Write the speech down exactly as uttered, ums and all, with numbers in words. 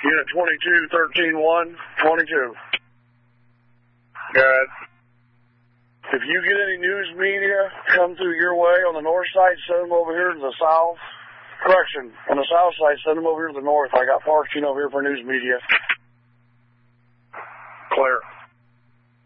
Unit twenty-two, thirteen one, twenty-two. Good. If you get any news media come through your way on the north side, send them over here to the south. Correction, on the south side, send them over here to the north. I got parking over here for news media. Clear.